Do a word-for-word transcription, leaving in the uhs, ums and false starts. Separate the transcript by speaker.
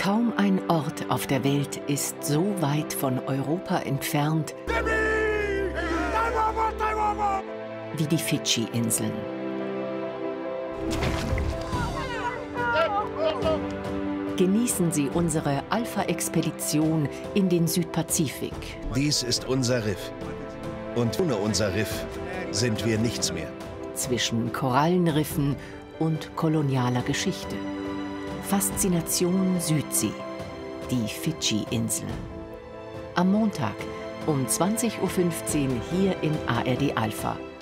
Speaker 1: Kaum ein Ort auf der Welt ist so weit von Europa entfernt wie die Fidschi-Inseln. Genießen Sie unsere Alpha-Expedition in den Südpazifik.
Speaker 2: Dies ist unser Riff. Und ohne unser Riff sind wir nichts mehr.
Speaker 1: Zwischen Korallenriffen und kolonialer Geschichte. Faszination Südsee, die Fidschi-Inseln. Am Montag um zwanzig Uhr fünfzehn hier in A R D Alpha.